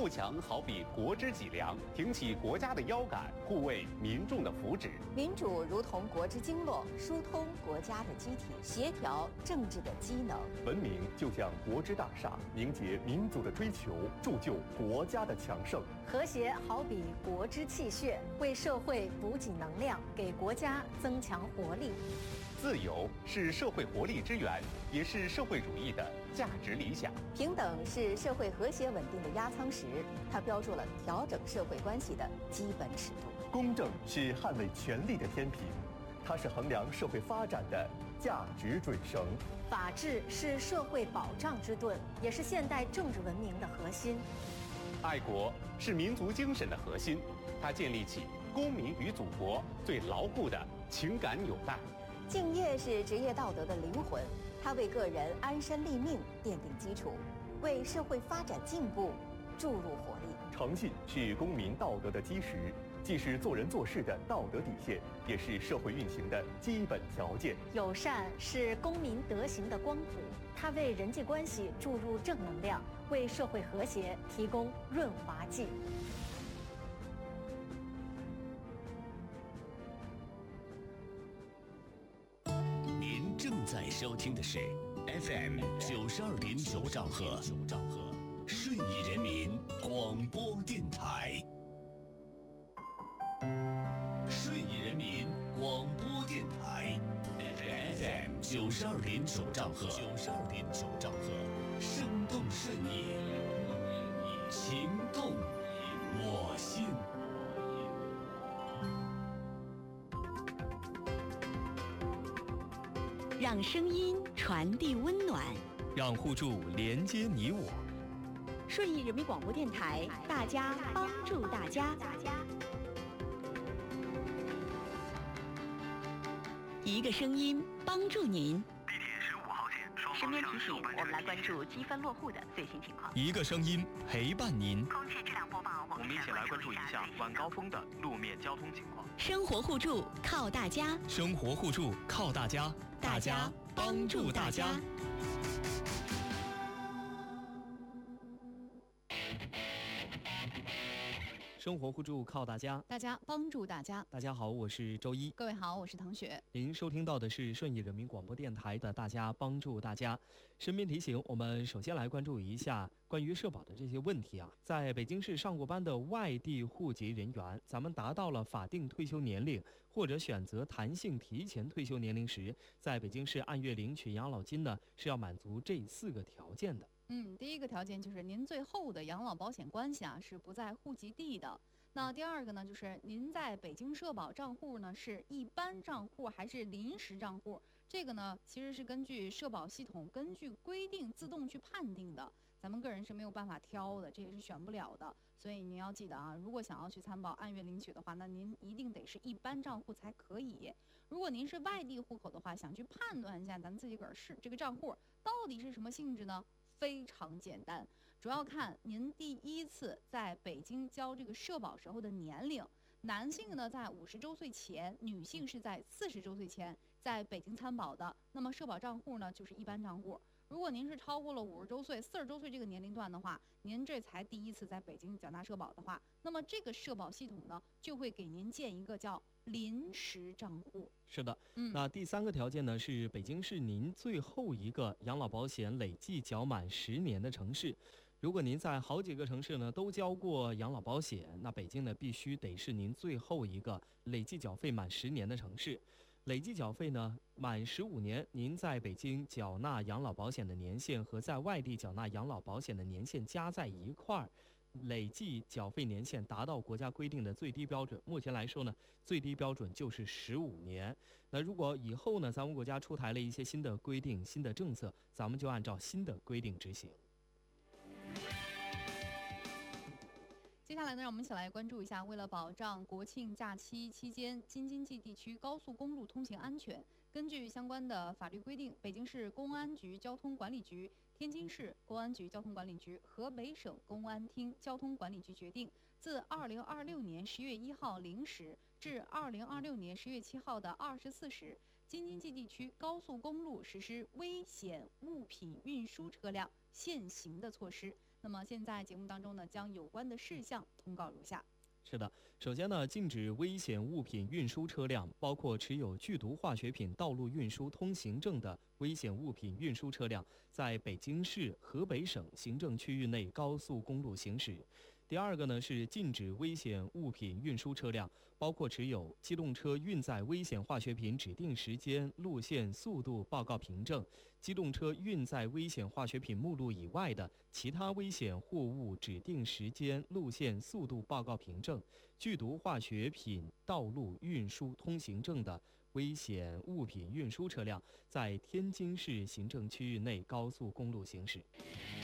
富强好比国之脊梁，挺起国家的腰杆，护卫民众的福祉。 民主如同国之经络，疏通国家的机体，协调政治的机能。 文明就像国之大厦，凝结民族的追求，铸就国家的强盛。 和谐好比国之气血，为社会补给能量，给国家增强活力。 自由是社会活力之源，也是社会主义的价值理想。 平等是社会和谐稳定的压舱石，它标注了调整社会关系的基本尺度。 公正是捍卫权利的天平，它是衡量社会发展的价值准绳。 法治是社会保障之盾，也是现代政治文明的核心。 爱国是民族精神的核心，它建立起公民与祖国最牢固的情感纽带。 敬业是职业道德的灵魂，它为个人安身立命奠定基础，为社会发展进步注入活力。 诚信是公民道德的基石，既是做人做事的道德底线，也是社会运行的基本条件。 友善是公民德行的光谱，它为人际关系注入正能量，为社会和谐提供润滑剂。 您正在收听的是 FM 92.9兆赫，顺义人民广播电台。顺义人民广播电台 FM 92.9兆赫，生动顺义，情动我心。 让声音传递温暖， 让互助连接你我。 顺义人民广播电台，大家帮助大家。一个声音帮助您。 地铁15号线双身边方向提醒，我们来关注积分落户的最新情况。 一个声音陪伴您。 空气质量播报，我们一起来关注一下晚高峰的路面交通情况。 生活互助靠大家， 生活互助靠大家， 大家帮助大家。 生活互助靠大家， 大家帮助大家。 大家好，我是周一。 各位好，我是唐雪。 您收听到的是顺义人民广播电台的大家帮助大家。身边提醒，我们首先来关注一下关于社保的这些问题啊。在北京市上过班的外地户籍人员，咱们达到了法定退休年龄或者选择弹性提前退休年龄时，在北京市按月领取养老金呢，是要满足这4个条件的。 第一个条件就是您最后的养老保险关系是不在户籍地的。那第二个呢，就是您在北京社保账户呢是一般账户还是临时账户？这个呢其实是根据社保系统根据规定自动去判定的，咱们个人是没有办法挑的，这也是选不了的。所以您要记得啊，如果想要去参保按月领取的话，那您一定得是一般账户才可以。如果您是外地户口的话，想去判断一下咱自己个儿是这个账户到底是什么性质呢？非常简单，主要看您第一次在北京交这个社保时候的年龄。男性呢在50周岁前，女性是在40周岁前在北京参保的，那么社保账户呢就是一般账户。如果您是超过了50周岁、40周岁这个年龄段的话，您这才第一次在北京缴纳社保的话，那么这个社保系统呢就会给您建一个叫临时账户。 是的，那第3个条件呢是北京是您最后一个养老保险累计缴满10年的城市。如果您在好几个城市呢都交过养老保险，那北京呢必须得是您最后一个累计缴费满10年的城市。累计缴费呢满15年，您在北京缴纳养老保险的年限和在外地缴纳养老保险的年限加在一块儿，累计缴费年限达到国家规定的最低标准。目前来说呢，最低标准就是15年。那如果以后呢，咱们国家出台了一些新的规定、新的政策，咱们就按照新的规定执行。 接下来呢，让我们一起来关注一下，为了保障国庆假期期间京津冀地区高速公路通行安全，根据相关的法律规定，北京市公安局交通管理局、天津市公安局交通管理局、河北省公安厅交通管理局决定，自2026年10月1号0时至2026年10月7号的24时，京津冀地区高速公路实施危险物品运输车辆现行的措施。那么现在节目当中呢，将有关的事项通告如下。 是的，首先呢，禁止危险物品运输车辆，包括持有剧毒化学品道路运输通行证的危险物品运输车辆，在北京市、河北省行政区域内高速公路行驶。第二个呢是禁止危险物品运输车辆，包括持有机动车运载危险化学品指定时间、路线、速度报告凭证、机动车运载危险化学品目录以外的其他危险货物指定时间、路线、速度报告凭证、剧毒化学品道路运输通行证的危险物品运输车辆，在天津市行政区域内高速公路行驶。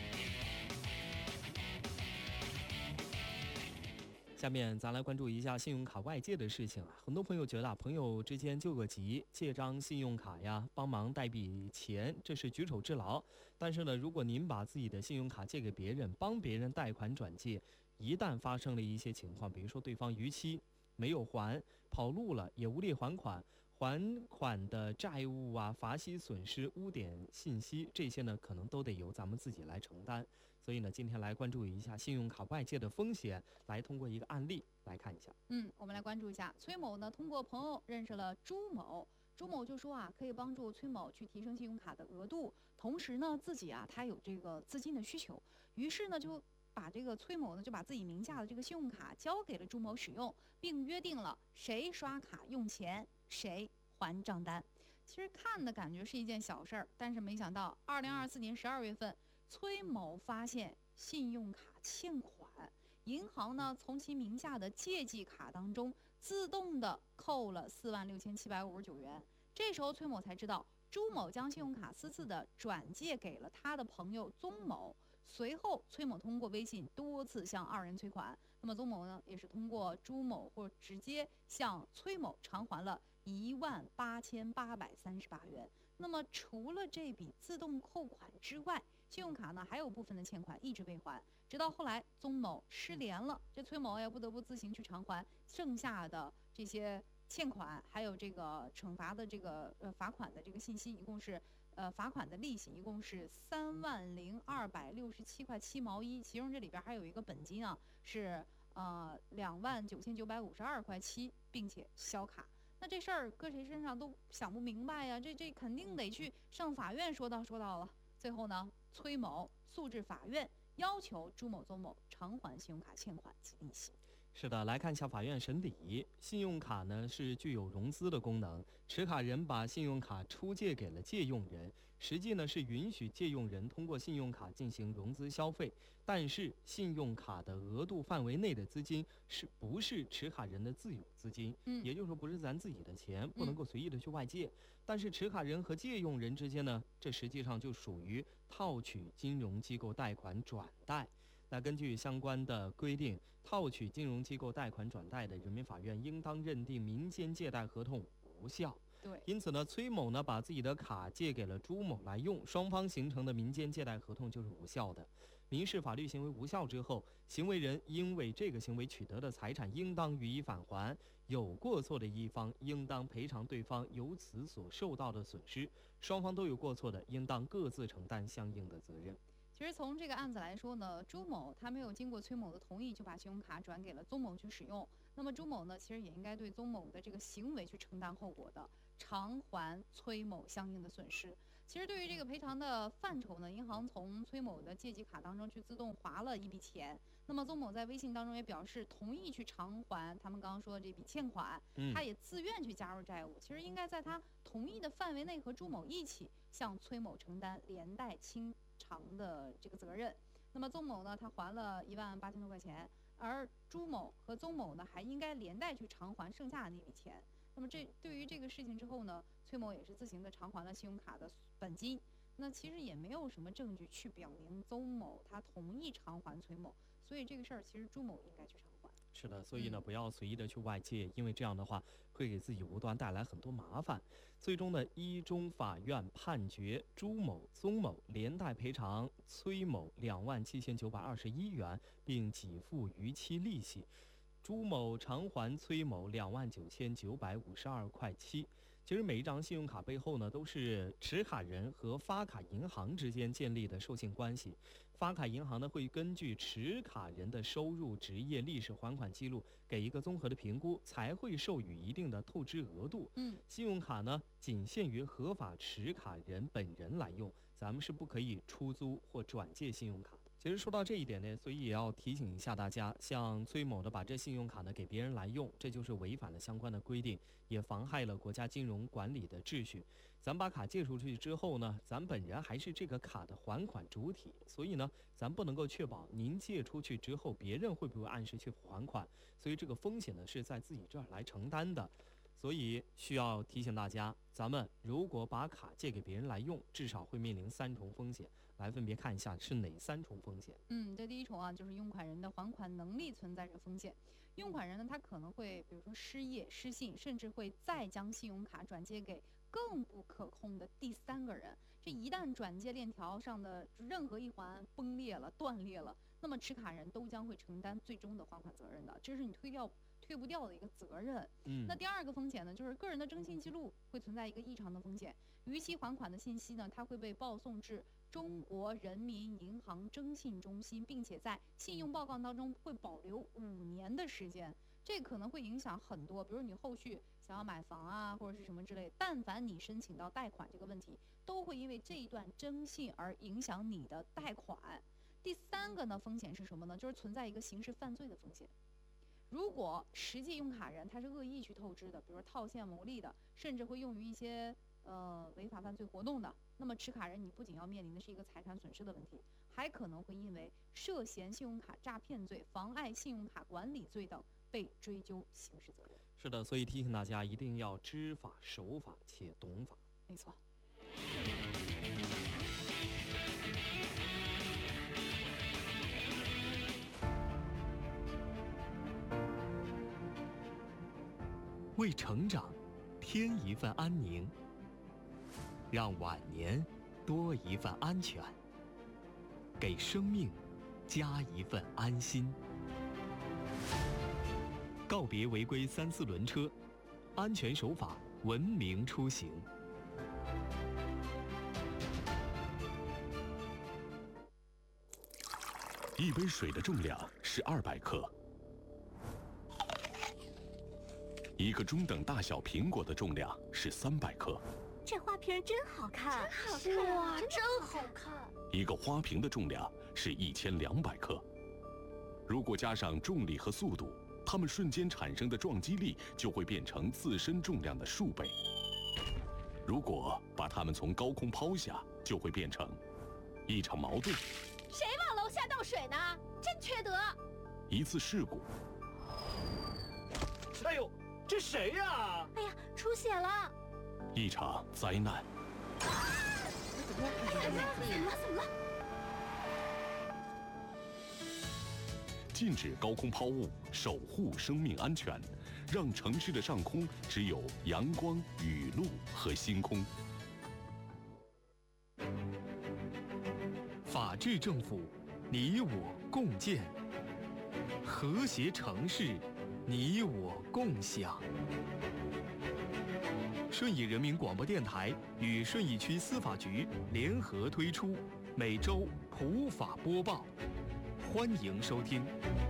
下面咱来关注一下信用卡外借的事情啊。很多朋友觉得朋友之间救个急，借张信用卡呀，帮忙带笔钱，这是举手之劳。但是呢，如果您把自己的信用卡借给别人，帮别人贷款转借，一旦发生了一些情况，比如说对方逾期没有还，跑路了，也无力还款，还款的债务啊、罚息损失、污点信息，这些呢可能都得由咱们自己来承担。所以呢，今天来关注一下信用卡外借的风险，来通过一个案例来看一下。 我们来关注一下崔某呢，通过朋友认识了朱某，朱某就说啊，可以帮助崔某去提升信用卡的额度，同时呢，自己啊他有这个资金的需求，于是呢就把这个崔某呢就把自己名下的这个信用卡交给了朱某使用，并约定了谁刷卡用钱谁还账单。其实看的感觉是一件小事儿，但是没想到2024年12月份。崔某发现信用卡欠款，银行呢从其名下的借记卡当中自动的扣了46759元。这时候崔某才知道，朱某将信用卡私自的转借给了他的朋友宗某。随后，崔某通过微信多次向二人催款，那么宗某呢也是通过朱某或直接向崔某偿还了18838元。那么除了这笔自动扣款之外，信用卡呢还有部分的欠款一直未还，直到后来宗某失联了，这崔某也不得不自行去偿还剩下的这些欠款，还有这个惩罚的这个罚款的这个信息，一共是罚款的利息一共是30267块7毛1，其中这里边还有一个本金啊是29952块7，并且销卡。那这事儿搁谁身上都想不明白呀，这肯定得去上法院说到了。最后呢，崔某诉至法院，要求朱某、宗某偿还信用卡欠款及利息。 是的，来看一下法院审理。信用卡呢是具有融资的功能，持卡人把信用卡出借给了借用人，实际呢是允许借用人通过信用卡进行融资消费，但是信用卡的额度范围内的资金是不是持卡人的自有资金？也就是说不是咱自己的钱，不能够随意的去外借。但是持卡人和借用人之间呢，这实际上就属于套取金融机构贷款转贷。那根据相关的规定，套取金融机构贷款转贷的，人民法院应当认定民间借贷合同无效。 对， 因此呢，崔某呢把自己的卡借给了朱某来用，双方形成的民间借贷合同就是无效的。民事法律行为无效之后，行为人因为这个行为取得的财产应当予以返还，有过错的一方应当赔偿对方由此所受到的损失，双方都有过错的，应当各自承担相应的责任。 其实从这个案子来说呢，朱某他没有经过崔某的同意就把信用卡转给了宗某去使用，那么朱某呢其实也应该对宗某的这个行为去承担后果的，偿还崔某相应的损失。其实对于这个赔偿的范畴呢，银行从崔某的借记卡当中去自动划了一笔钱，那么宗某在微信当中也表示同意去偿还他们刚刚说的这笔欠款，他也自愿去加入债务，其实应该在他同意的范围内和朱某一起向崔某承担连带清偿的这个责任。那么宗某呢，他还了18000多块钱，而朱某和宗某呢，还应该连带去偿还剩下的那笔钱。那么对于这个事情之后呢，崔某也是自行的偿还了信用卡的本金。那其实也没有什么证据去表明宗某他同意偿还崔某，所以这个事儿其实朱某应该去偿还。 是的，所以呢，不要随意的去外借，因为这样的话会给自己无端带来很多麻烦。最终呢，一中法院判决朱某、宗某连带赔偿崔某27921元，并给付逾期利息。朱某偿还崔某29952块7。 其实每一张信用卡背后呢，都是持卡人和发卡银行之间建立的授信关系。发卡银行呢会根据持卡人的收入、职业、历史还款记录，给一个综合的评估，才会授予一定的透支额度。信用卡呢仅限于合法持卡人本人来用，咱们是不可以出租或转借信用卡。其实说到这一点呢，所以也要提醒一下大家，像崔某的把这信用卡呢给别人来用，这就是违反了相关的规定，也妨害了国家金融管理的秩序。咱把卡借出去之后呢，咱本人还是这个卡的还款主体，所以呢，咱不能够确保您借出去之后别人会不会按时去还款，所以这个风险呢是在自己这儿来承担的。所以需要提醒大家，咱们如果把卡借给别人来用，至少会面临3重风险。来分别看一下是哪3重风险。 这第一重啊，就是用款人的还款能力存在着风险。用款人呢，他可能会比如说失业、失信，甚至会再将信用卡转借给更不可控的第3个人。这一旦转借链条上的任何一环崩裂了、断裂了，那么持卡人都将会承担最终的还款责任的，这是你推不掉的一个责任。那第2个风险呢，就是个人的征信记录会存在一个异常的风险。逾期还款的信息呢，它会被报送至中国人民银行征信中心，并且在信用报告当中会保留5年的时间。这可能会影响很多，比如你后续想要买房啊，或者是什么之类，但凡你申请到贷款这个问题，都会因为这一段征信而影响你的贷款。第3个呢，风险是什么呢？就是存在一个刑事犯罪的风险。如果实际用卡人他是恶意去透支的，比如说套现牟利的，甚至会用于一些违法犯罪活动的，那么持卡人你不仅要面临的是一个财产损失的问题，还可能会因为涉嫌信用卡诈骗罪、妨碍信用卡管理罪等被追究刑事责任。 是的，所以提醒大家一定要知法守法且懂法。 没错。 为成长添一份安宁，让晚年多一份安全，给生命加一份安心。告别违规3、4轮车，安全守法，文明出行。一杯水的重量是200克。一个中等大小苹果的重量是300克。 这花瓶真好看， 哇，真好看！ 一个花瓶的重量是1200克。如果加上重力和速度，它们瞬间产生的撞击力就会变成自身重量的数倍。如果把它们从高空抛下，就会变成一场矛盾。 谁往楼下倒水呢？真缺德！ 一次事故。 哎呦！这谁呀？ 哎呀，出血了！ 一场灾难。 怎么了？ 禁止高空抛物，守护生命安全，让城市的上空只有阳光、雨露和星空。法治政府，你我共建；和谐城市，你我共享。顺义人民广播电台与顺义区司法局联合推出每周普法播报，欢迎收听。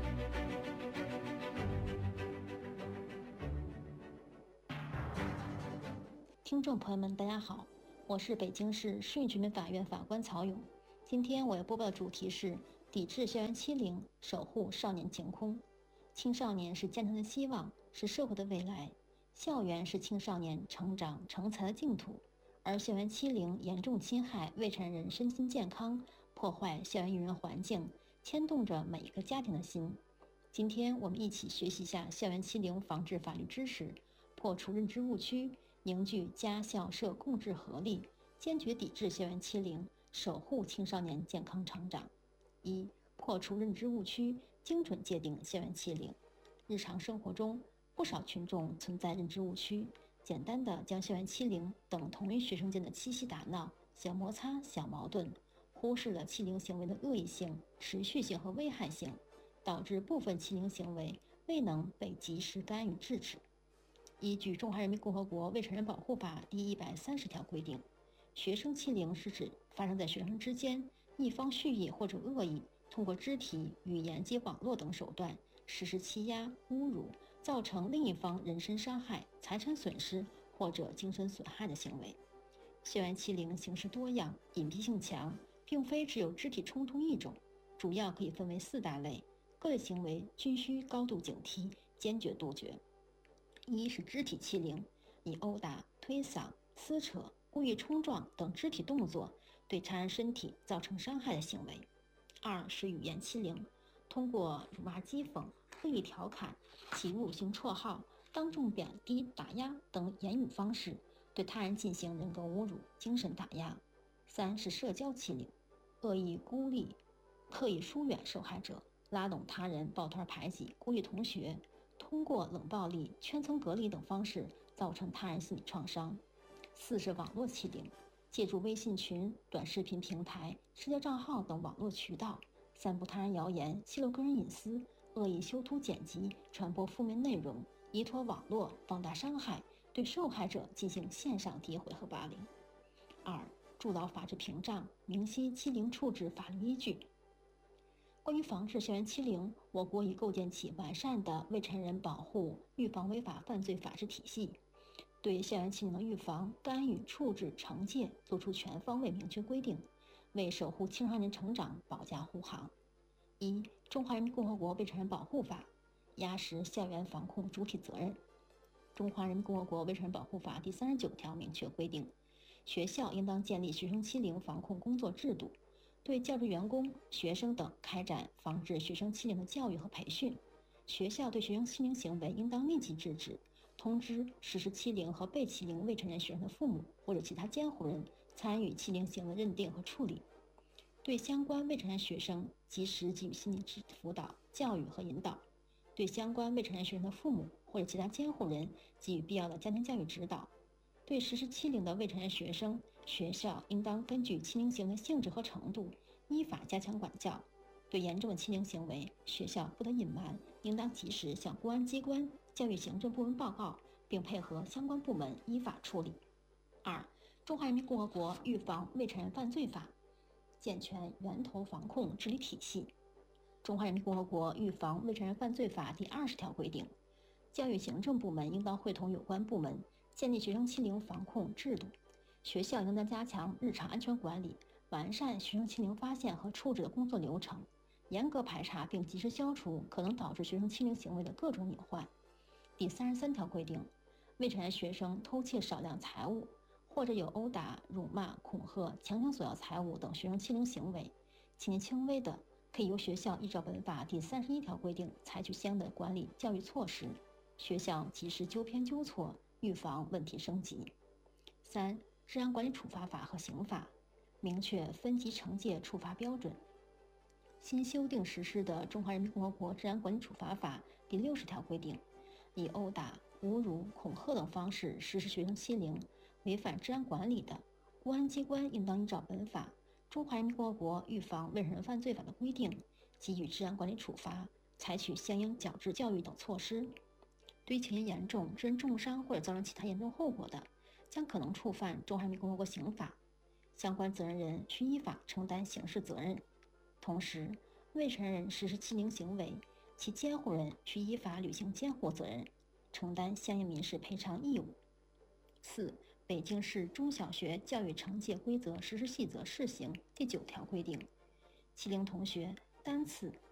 听众朋友们，大家好，我是北京市顺义居民法院法官曹勇。今天我要播报的主题是抵制校园欺凌，守护少年晴空。青少年是建成的希望，是社会的未来。校园是青少年成长成才的净土，而校园欺凌严重侵害未成年人身心健康，破坏校园语言环境，牵动着每一个家庭的心。今天我们一起学习一下校园欺凌防治法律知识，破除认知误区，凝聚家校社共治合力，坚决抵制校园欺凌，守护青少年健康成长。一、破除认知误区，精准界定校园欺凌。日常生活中，不少群众存在认知误区，简单的将校园欺凌等同于学生间的嬉戏打闹、小摩擦、小矛盾，忽视了欺凌行为的恶意性、持续性和危害性，导致部分欺凌行为未能被及时干预制止。 依据《中华人民共和国未成年人保护法》第130条规定，学生欺凌是指发生在学生之间一方蓄意或者恶意通过肢体、语言及网络等手段实施欺压、侮辱，造成另一方人身伤害、财产损失或者精神损害的行为。校园欺凌形式多样，隐蔽性强，并非只有肢体冲突一种，主要可以分为4大类，各类行为均需高度警惕，坚决杜绝。一是肢体欺凌，以殴打、推搡、撕扯、故意冲撞等肢体动作对他人身体造成伤害的行为。2是语言欺凌，通过辱骂、讥讽、恶意调侃、起侮辱性绰号、当众贬低、打压等言语方式对他人进行人格侮辱、精神打压。3是社交欺凌，恶意孤立、刻意疏远受害者，拉拢他人抱团排挤、孤立同学，通过冷暴力、圈层隔离等方式造成他人心理创伤。4是网络欺凌，借助微信群、短视频平台、社交账号等网络渠道，散布他人谣言，泄露个人隐私，恶意修图剪辑，传播负面内容，依托网络放大伤害，对受害者进行线上诋毁和霸凌。2筑牢法治屏障，明晰欺凌处置法律依据。关于防治校园欺凌，我国已构建起完善的未成年人保护、预防违法犯罪法治体系，对校园欺凌的预防、干预、处置、惩戒作出全方位明确规定，为守护青少年成长保驾护航。1、中华人民共和国未成年人保护法压实校园防控主体责任。中华人民共和国未成年人保护法第39条明确规定，学校应当建立学生欺凌防控工作制度，对教职员工、学生等开展防治学生欺凌的教育和培训。学校对学生欺凌行为应当立即制止，通知实施欺凌和被欺凌未成年学生的父母或者其他监护人参与欺凌行为认定和处理。对相关未成年学生及时给予心理辅导、教育和引导。对相关未成年学生的父母或者其他监护人给予必要的家庭教育指导。对实施欺凌的未成年学生，学校应当根据欺凌行为性质和程度，依法加强管教。对严重的欺凌行为，学校不得隐瞒，应当及时向公安机关、教育行政部门报告，并配合相关部门依法处理。2、中华人民共和国预防未成年犯罪法健全源头防控治理体系。中华人民共和国预防未成年犯罪法第20条规定，教育行政部门应当会同有关部门建立学生欺凌防控制度，学校应当加强日常安全管理，完善学生欺凌发现和处置的工作流程，严格排查并及时消除可能导致学生欺凌行为的各种隐患。第33条规定，未成年学生偷窃少量财物，或者有殴打、辱骂、恐吓、强行索要财物等学生欺凌行为，情节轻微的，可以由学校依照本法第31条规定采取相应的管理教育措施，学校及时纠偏纠错，预防问题升级。3、治安管理处罚法和刑法明确分级惩戒处罚标准。新修订实施的《中华人民共和国治安管理处罚法》第60条规定，以殴打、侮辱、恐吓等方式实施学生欺凌，违反治安管理的，公安机关应当依照本法、中华人民共和国预防未成年犯罪法的规定，给予治安管理处罚，采取相应矫治教育等措施。对于情节严重、致人重伤或者造成其他严重后果的，将可能触犯中华人民共和国刑法，相关责任人需依法承担刑事责任。同时，未成年人实施欺凌行为，其监护人需依法履行监护责任，承担相应民事赔偿义务。4、北京市中小学教育惩戒规则实施细则试行第9条规定，欺凌同学单次、